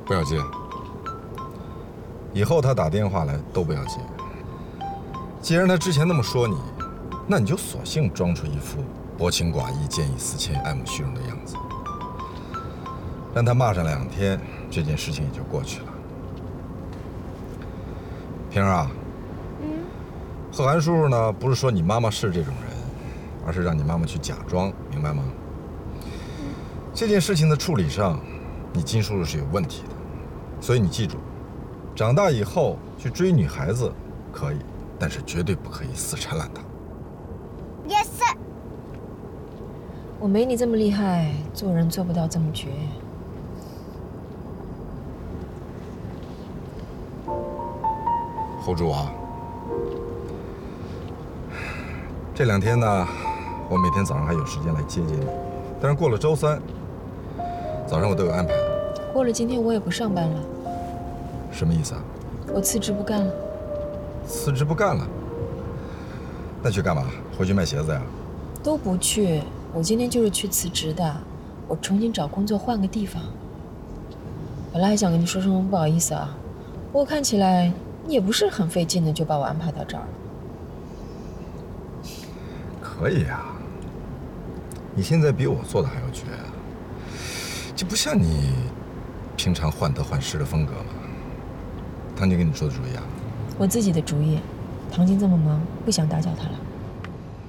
不要接。以后他打电话来都不要接。既然他之前那么说你，那你就索性装出一副薄情寡义、见异思迁、爱慕虚荣的样子，让他骂上2天，这件事情也就过去了。平儿啊，贺涵叔叔呢，不是说你妈妈是这种人，而是让你妈妈去假装，明白吗？这件事情的处理上，你金叔叔是有问题的，所以你记住，长大以后去追女孩子可以，但是绝对不可以死缠烂打。 Yes sir。 我没你这么厉害，做人做不到这么绝。 hold住啊！这2天呢，我每天早上还有时间来接接你，但是过了周3，早上我都有安排的。 过了今天我也不上班了。 什么意思啊？ 我辞职不干了。 辞职不干了？那去干嘛？回去卖鞋子呀？ 都不去，我今天就是去辞职的。我重新找工作，换个地方。本来还想跟你说声不好意思啊，不过看起来你也不是很费劲的就把我安排到这儿了。 可以呀，你现在比我做的还要绝啊！这不像你平常患得患失的风格吗？唐晶跟你出的主意啊？ 我自己的主意。唐晶这么忙，不想打搅她了。